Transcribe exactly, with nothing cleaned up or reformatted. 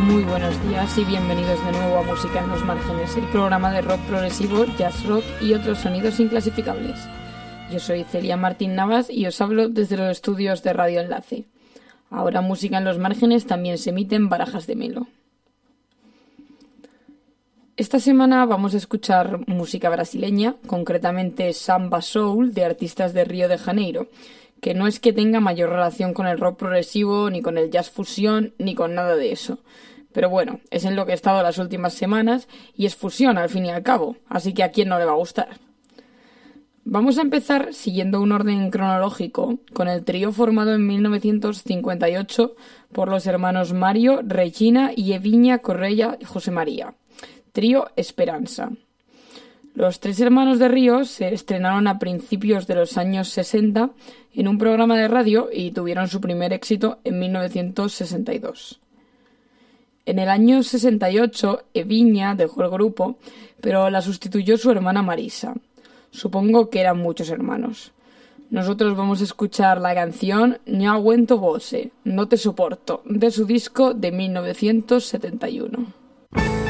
Muy buenos días y bienvenidos de nuevo a Música en los Márgenes, el programa de rock progresivo, jazz rock y otros sonidos inclasificables. Yo soy Celia Martín Navas y os hablo desde los estudios de Radio Enlace. Ahora Música en los Márgenes también se emite en Barajas de Melo. Esta semana vamos a escuchar música brasileña, concretamente samba soul de artistas de Río de Janeiro, que no es que tenga mayor relación con el rock progresivo, ni con el jazz fusión, ni con nada de eso. Pero bueno, es en lo que he estado las últimas semanas y es fusión al fin y al cabo, así que a quién no le va a gustar. Vamos a empezar siguiendo un orden cronológico con el trío formado en mil novecientos cincuenta y ocho por los hermanos Mario, Regina y Eviña Correia y José María. Trío Esperanza. Los tres hermanos de Río se estrenaron a principios de los años sesenta en un programa de radio y tuvieron su primer éxito en mil novecientos sesenta y dos. En el año sesenta y ocho, Eviña dejó el grupo, pero la sustituyó su hermana Marisa. Supongo que eran muchos hermanos. Nosotros vamos a escuchar la canción No aguento voce, no te soporto, de su disco de mil novecientos setenta y uno.